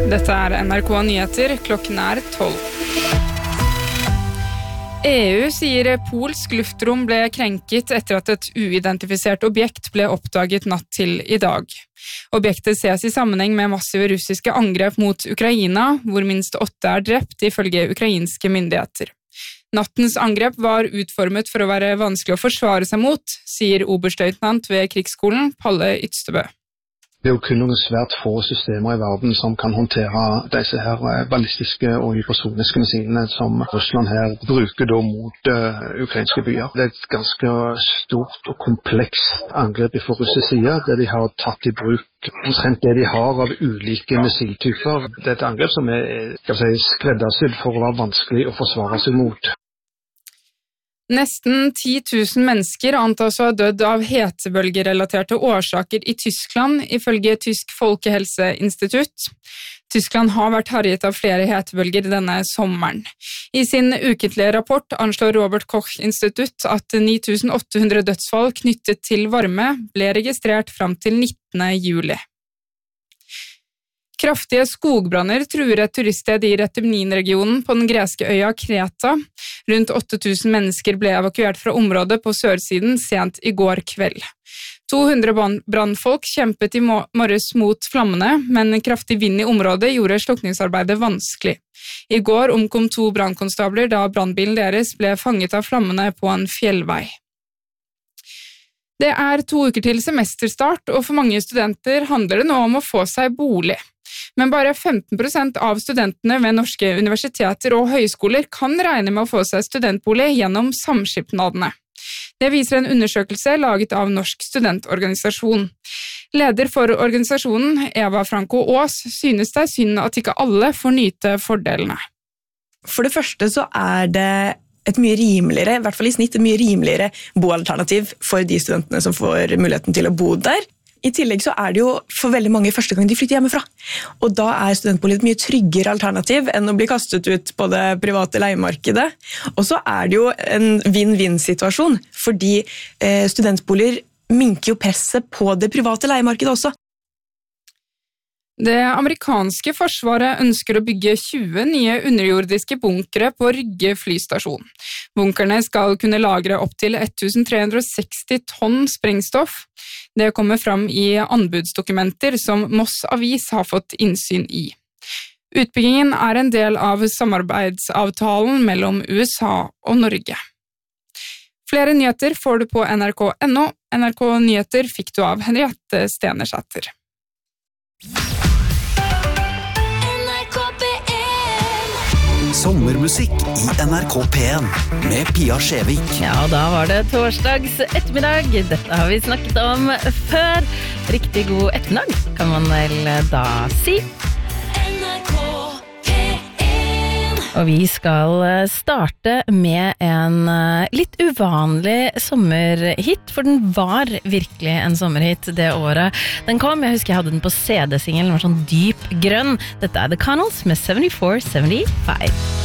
Dette NRK Nyheter, klokken 12. EU sier polsk luftrom ble krenket etter at et uidentifisert objekt ble oppdaget natt til i dag. Objektet ses i sammenheng med massive russiske angrep mot Ukraina, hvor minst 8 drept ifølge ukrainske myndigheter. Nattens angrep var utformet for å være vanskelig å forsvare seg mot, sier oberstløytnant ved krigsskolen Palle Ytstebø. Det jo kun noen svært få systemer i verden som kan håndtere disse her ballistiske og hypersoniske missilene som Russland her bruker da mot ukrainske byer. Det et ganske stort og komplekst angrep fra russisk side, der de har tatt i bruk omtrent det de har av ulike missiltyper. Det et angrep som skreddersydd for å være vanskelig å forsvare seg mot. Nesten 10 000 mennesker antas å ha dødd av hetebølgerelaterte årsaker i Tyskland, ifølge Tysk Folkehelseinstitutt. Tyskland har vært herjet av flere hetebølger denne sommeren. I sin ukentlige rapport anslår Robert Koch-institutt at 9.800 dødsfall knyttet til varme ble registrert fram til 19. juli. Kraftige skogbranner truer et turiststed i Retemnin-regionen på den greske øya Kreta. Rundt 8000 mennesker ble evakuert fra området på sørsiden sent i går kveld. 200 brannfolk kjempet i morges mot flammene, men kraftig vind i området gjorde slukningsarbeidet vanskelig. I går omkom 2 brannkonstabler da brannbilen deres ble fanget av flammene på en fjellvei. Det 2 uker til semesterstart, og for mange studenter handler det nå om å få seg bolig. Men bare 15% av studentene ved norske universiteter og høyskoler kan regne med å få seg studentbolig gjennom samskipnadene. Det viser en undersøkelse laget av Norsk studentorganisasjon. Leder for organisasjonen, Eva Franco Aas, synes det synd at ikke alle får nyte fordelene. For det første så det et mye rimeligere, i hvert fall i snitt, et mye rimeligere boalternativ for de studentene som får muligheten til å bo der. I tillegg så det jo for veldig mange første gang de flytter hjemmefra. Og da studentbolig et mye tryggere alternativ enn å bli kastet ut på det private leiemarkedet. Og så det jo en win-win-situasjon, fordi studentboliger minker jo presset på det private leiemarkedet også. Det amerikanske forsvaret ønsker å bygge 20 nye underjordiske bunkere på Rygge flystasjon. Bunkerne skal kunne lagre opp til 1360 tonn sprengstoff. Det kommer fram i anbudsdokumenter som Moss Avis har fått innsyn i. Utbyggingen en del av samarbeidsavtalen mellom USA og Norge. Flere nyheter får du på nrk.no. NRK Nyheter fikk du av Henriette Stenersæter. Sommermusikk i NRK P1 med Pia Skjevik. Ja, da var det torsdags ettermiddag. Dette har vi snakket om før. Riktig god ettermiddag, kan man vel da si. NRK P1. Og vi skal starte med en litt uvanlig sommerhit, for den var virkelig en sommerhit det året den kom. Jeg husker jeg hadde den på CD-singelen, den var sånn dyp grønn. Dette The Connells med 74-75.